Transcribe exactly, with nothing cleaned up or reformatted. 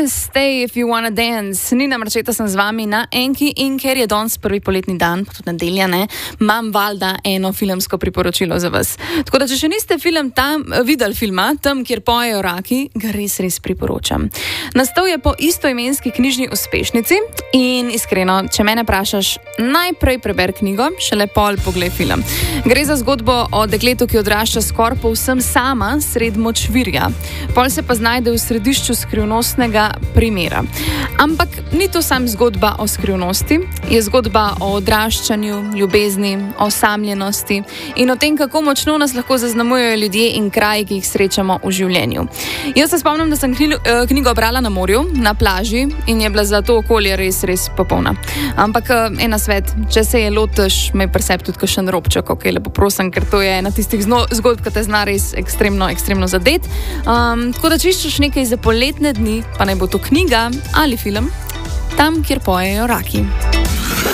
Stay if you wanna dance. Nina Marčeta sem z vami na Enki in ker je danes prvi poletni dan, pa tudi nedelja, ne, imam valjda eno filmsko priporočilo za vas. Tako da, če še niste film tam, videli filma, tam, kjer pojejo raki, ga res, res priporočam. Nastal je po istoimenski knjižni uspešnici in iskreno, če mene vprašaš, najprej preber knjigo, šele pol poglej film. Gre za zgodbo o dekletu, ki odrašča skoraj povsem sama sred močvirja. Pol se pa znajde v središču skrivnostnega primera. Ampak ni to sam zgodba o skrivnosti, je zgodba o odraščanju, ljubezni, o osamljenosti in o tem, kako močno nas lahko zaznamujejo ljudje in kraji, ki jih srečamo v življenju. Jaz se spomnim, da sem knjigo brala na morju, na plaži in je bila za to okolje res, res popolna. Ampak ena svet, če se je lotiš, me pri sebi tudi kakšen robček, ok, lepo prosim, ker to je ena tistih zgodb, ki te zna res ekstremno, ekstremno zadet. Um, tako da če iščeš nekaj za poletne dni, pa naj bo to knjiga ali film, tam, kjer pojejo raki.